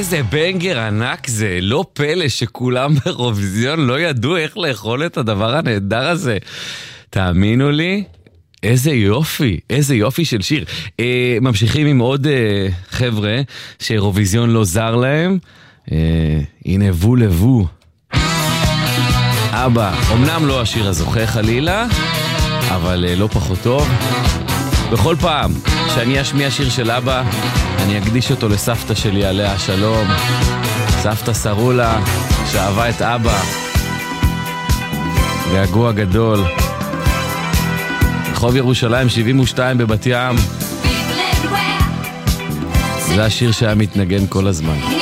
איזה בנגר ענק זה, לא פלא שכולם באירוויזיון לא ידעו איך לאכול את הדבר הנהדר הזה. תאמינו לי, איזה יופי, איזה יופי של שיר. ממשיכים עם עוד חבר'ה שאירוויזיון לא זר להם. הנה וו לבו. אבא, אמנם לא השיר הזוכה חלילה, אבל לא פחות טוב. בכל פעם שאני אשמיע שיר של אבא, אני אקדיש אותו לסבתא שלי עליה השלום, סבתא סרולה שאהבה את אבא, געגוע גדול. רחוב ירושלים 72 בבת ים, זה השיר שהיה מתנגן כל הזמן.